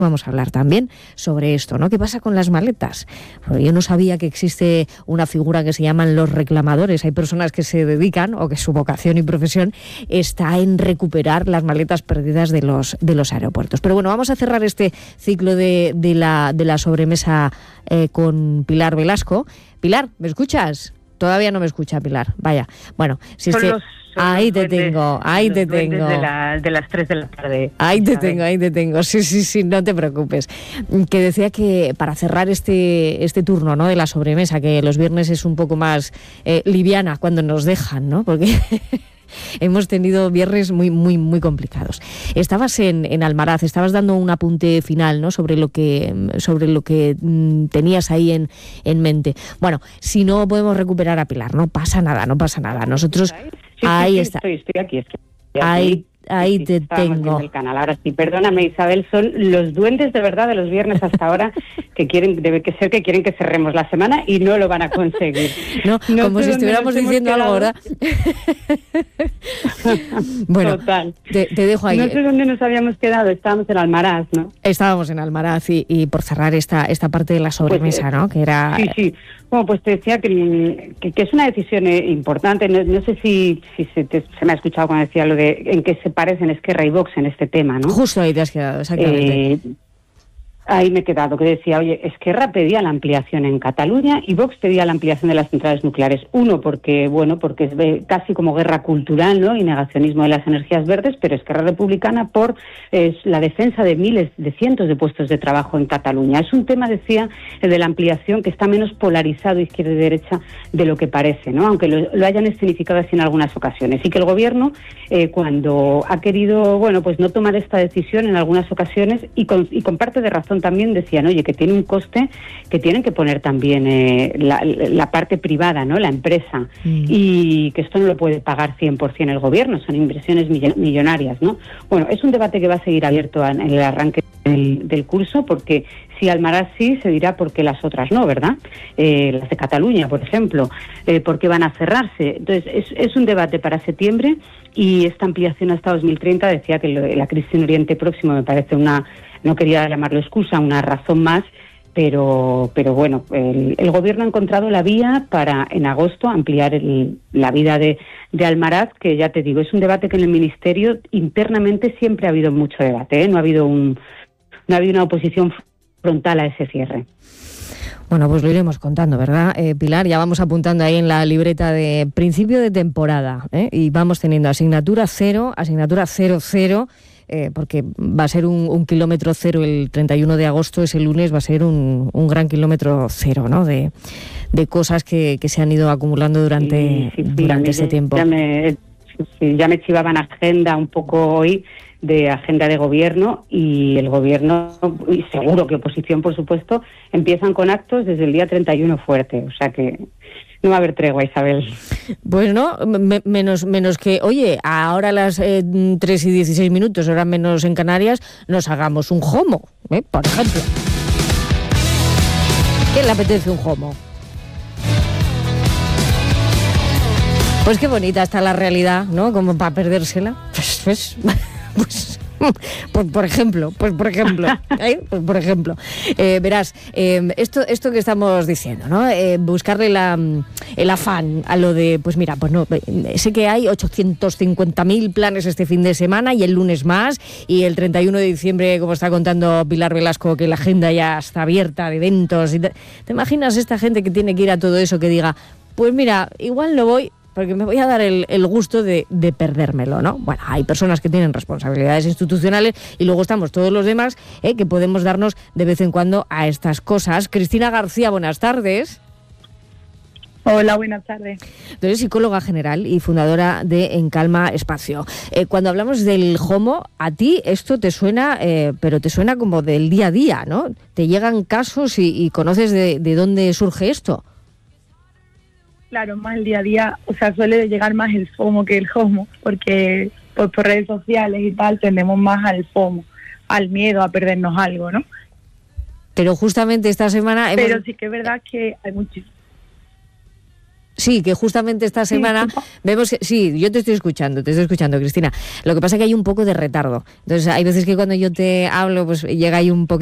Vamos a hablar también sobre esto, ¿no? ¿Qué pasa con las maletas? Porque yo no sabía que existe una figura que se llaman los reclamadores. Hay personas que se dedican, o que su vocación y profesión está en recuperar las maletas perdidas de los aeropuertos. Pero bueno, vamos a cerrar este ciclo de la sobremesa con Pilar Velasco. Pilar, ¿me escuchas? Todavía no me escucha, Pilar. Vaya, bueno, si es que... Ahí te tengo. De las 3 de la tarde. Ahí te tengo. Sí, no te preocupes. Que decía que para cerrar este turno, ¿no?, de la sobremesa, que los viernes es un poco más liviana cuando nos dejan, ¿no? Porque hemos tenido viernes muy complicados. Estabas en Almaraz, estabas dando un apunte final, ¿no?, sobre lo que tenías ahí en mente. Bueno, si no podemos recuperar a Pilar, no pasa nada. Nosotros ahí está. Estoy aquí. Ahí te tengo. En el canal. Ahora sí, perdóname, Isabel, son los duendes de verdad de los viernes hasta ahora que quieren que cerremos la semana y no lo van a conseguir. No como si estuviéramos diciendo algo, ¿verdad? Bueno, total. Te dejo ahí. No sé dónde nos habíamos quedado, estábamos en Almaraz, ¿no? Estábamos en Almaraz y por cerrar esta parte de la sobremesa, pues, ¿no? Que era... Sí. Bueno, pues te decía que es una decisión importante. No sé si se me ha escuchado cuando decía lo de en qué se parecen Esquerra y Vox en este tema, ¿no? Justo ahí te has quedado, exactamente. Ahí me he quedado, que decía, oye, Esquerra pedía la ampliación en Cataluña y Vox pedía la ampliación de las centrales nucleares. Uno, porque es casi como guerra cultural, ¿no?, y negacionismo de las energías verdes, pero Esquerra Republicana por la defensa de cientos de puestos de trabajo en Cataluña. Es un tema, decía, de la ampliación que está menos polarizado izquierda y derecha de lo que parece, ¿no?, aunque lo hayan escenificado así en algunas ocasiones. Y que el Gobierno, cuando ha querido, pues no tomar esta decisión en algunas ocasiones, y con parte de razón también decían, oye, que tiene un coste que tienen que poner también la parte privada, ¿no?, la empresa, y que esto no lo puede pagar 100% el Gobierno, son inversiones millonarias, ¿no? Bueno, es un debate que va a seguir abierto en el arranque del curso, porque si Almaraz sí, se dirá por qué las otras no, ¿verdad? Las de Cataluña, por ejemplo, ¿por qué van a cerrarse? Entonces, es un debate para septiembre, y esta ampliación hasta 2030, decía que la crisis en Oriente Próximo me parece no quería llamarlo excusa, una razón más, pero bueno, el Gobierno ha encontrado la vía para en agosto ampliar la vida de Almaraz, que ya te digo, es un debate que en el Ministerio internamente siempre ha habido mucho debate, ¿eh? No ha habido una oposición frontal a ese cierre. Bueno, pues lo iremos contando, ¿verdad, Pilar? Ya vamos apuntando ahí en la libreta de principio de temporada, y vamos teniendo asignatura 0, asignatura 00, porque va a ser un kilómetro cero el 31 de agosto, ese lunes va a ser un gran kilómetro cero, ¿no?, de cosas que se han ido acumulando durante ese tiempo. Ya me chivaban agenda un poco hoy, de agenda de Gobierno, y el Gobierno, y seguro que oposición, por supuesto, empiezan con actos desde el día 31 fuerte, o sea que no va a haber tregua, Isabel. Pues no, menos que, oye, ahora a las 3:16, hora menos en Canarias, nos hagamos un jomo, por ejemplo. ¿Quién le apetece un jomo? Pues qué bonita está la realidad, ¿no?, como para perdérsela. Pues por ejemplo, verás, esto que estamos diciendo, ¿no? Buscarle el afán a lo de, pues mira, pues no, sé que hay 850.000 planes este fin de semana y el lunes más, y el 31 de diciembre, como está contando Pilar Velasco, que la agenda ya está abierta de eventos. ¿Te imaginas esta gente que tiene que ir a todo eso, que diga, pues mira, igual no voy, porque me voy a dar el gusto de perdérmelo, ¿no? Bueno, hay personas que tienen responsabilidades institucionales y luego estamos todos los demás, que podemos darnos de vez en cuando a estas cosas. Cristina García, buenas tardes. Hola, buenas tardes. Tú eres psicóloga general y fundadora de En Calma Espacio. Cuando hablamos del JOMO, a ti esto te suena, pero te suena como del día a día, ¿no? Te llegan casos y conoces de dónde surge esto. Claro, más el día a día, o sea, suele llegar más el FOMO que el JOMO, porque por redes sociales y tal tendemos más al FOMO, al miedo a perdernos algo, ¿no? Pero justamente esta semana... Pero sí que es verdad que hay muchísimo... Sí, que justamente esta semana vemos que... Sí, yo te estoy escuchando, Cristina. Lo que pasa es que hay un poco de retardo. Entonces, hay veces que cuando yo te hablo, pues llega ahí un poco